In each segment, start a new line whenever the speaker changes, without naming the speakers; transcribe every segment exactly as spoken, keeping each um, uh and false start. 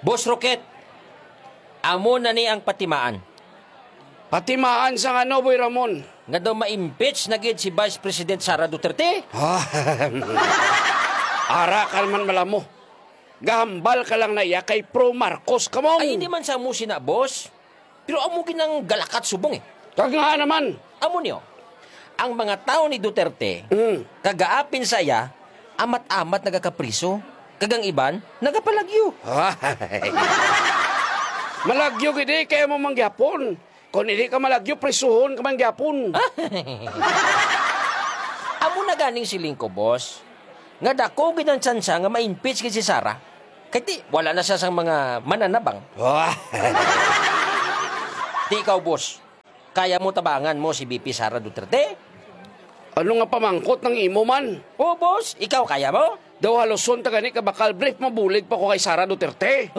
Boss Rocket, amo na ni ang patimaan.
Patimaan sa ano, Boy Ramon?
Nga daw ma-impeach na gid si Vice President Sara Duterte.
Ara ka naman malamo. Gahambal ka lang na iya kay Pro Marcos ka mong.
Ay, hindi man sa musi na, boss. Pero amo ginang galakat subong eh.
Kag nga naman.
Amo niyo, ang mga tao ni Duterte,
Mm.
kagaapin sa iya, amat-amat nagakapriso. Kagang iban, nagapalagyo.
Malagyo gidi kaya mo mangyapon. Kung hindi ka malagyo, prisuhon ka mangyapon.
Amo na ganing siling ko, boss. Nga dako ginang tsansa nga ma-impeach kay si Sara. Kaya ti, wala na siya sa mga mananabang. Di ikaw, boss. Kaya mo tabangan mo si B P Sara Duterte?
Ano nga pamangkot ng imo man?
Oo, boss. Ikaw kaya mo?
Daw haluson ta gani ka bakal brief mabulig pa ko kay Sara Duterte.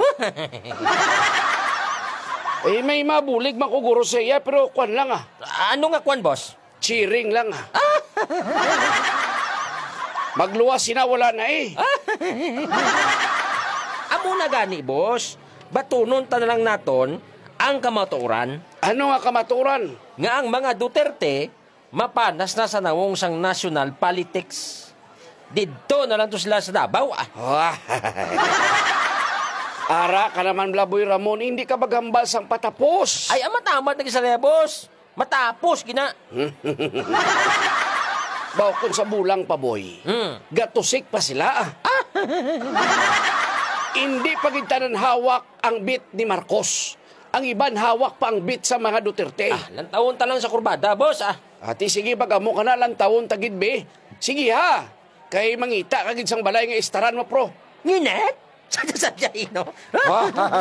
Eh may mabulig makuguro sa iya pero kwan lang ah.
Ano nga kwan, boss?
Cheering lang ah. Magluwas sina wala na eh.
Amo na gani, boss. Batunon ta na lang naton ang kamaturan
Ano nga kamaturan?
nga ang mga Duterte mapanas na sa nawong sang national politics. Dito na lang to sila sa Davao ah.
Ara ka naman Blaboy Ramon, hindi ka bagambal sang patapos.
Ay, amat-amat na kisala, boss. Matapos, gina.
Bawkon sa bulang pa boy.
Hmm.
Gatusik pa sila ah. Hindi pagintanan hawak ang bit ni Marcos. Ang iban hawak pa ang bit sa mga Duterte.
Ah, lantawon ta lang sa kurbada, boss ah.
Ati sige bagamo ka na lang taon tagid be. Sige ha. Kay mangita kagid sang balay nga istaran mo pro.
Nginet? Sadya-sadya, ino.